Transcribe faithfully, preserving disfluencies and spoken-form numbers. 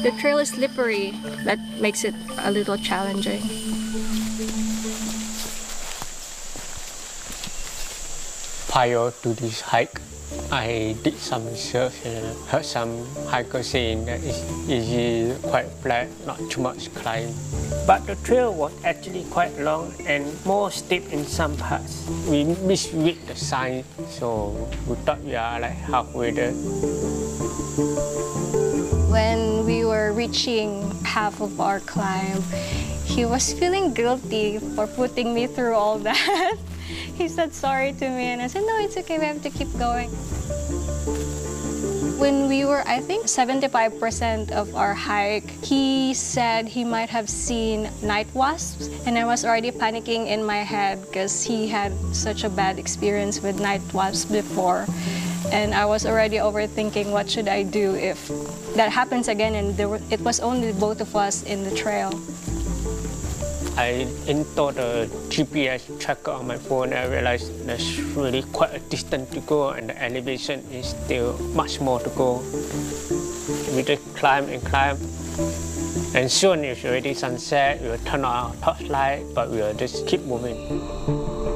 The trail is slippery. That makes it a little challenging. Prior to this hike, I did some research and heard some hikers saying that it's easy, quite flat, not too much climb. But the trail was actually quite long and more steep in some parts. We misread the sign, so we thought we are like halfway there. When we were reaching half of our climb, he was feeling guilty for putting me through all that. He said sorry to me and I said, no, it's okay, we have to keep going. When we were, I think, seventy-five percent of our hike, he said he might have seen night wasps, and I was already panicking in my head because he had such a bad experience with night wasps before. And I was already overthinking what should I do if that happens again and there were, it was only both of us in the trail. I installed a G P S tracker on my phone and I realized there's really quite a distance to go and the elevation is still much more to go. We just climb and climb, and soon it's already sunset. We will turn on our torchlight, but we will just keep moving.